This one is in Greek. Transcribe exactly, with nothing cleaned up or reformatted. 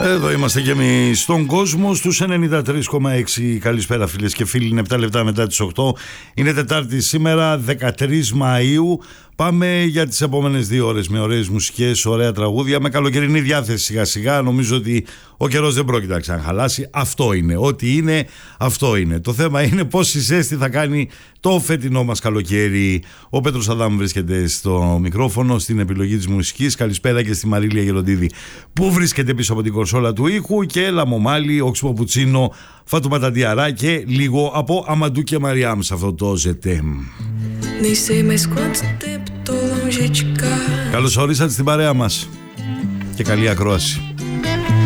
Εδώ είμαστε και εμείς στον κόσμο στους ενενήντα τρία κόμμα έξι. Καλησπέρα φίλες και φίλοι, είναι επτά λεπτά μετά τις οκτώ. Είναι Τετάρτη σήμερα, δεκατρείς Μαΐου. Πάμε για τις επόμενες δύο ώρες με ωραίες μουσικές, ωραία τραγούδια, με καλοκαιρινή διάθεση σιγά σιγά. Νομίζω ότι ο καιρός δεν πρόκειται να ξαναχαλάσει. Αυτό είναι, ό,τι είναι, αυτό είναι. Το θέμα είναι πόση ζέστη θα κάνει το φετινό μας καλοκαίρι. Ο Πέτρος Αδάμ βρίσκεται στο μικρόφωνο, στην επιλογή της μουσικής. Καλησπέρα και στη Μαρίλια Γεροντίδη που βρίσκεται πίσω από την κονσόλα του ήχου. Και Λαμομάλι, Όξιμο Πουτσίνο, Φατούματα Διαρά και λίγο από Αμαντού και Μαριάμ σε αυτό το ζετέμ. Καλώς ορίσατε στην παρέα μας και καλή ακρόαση.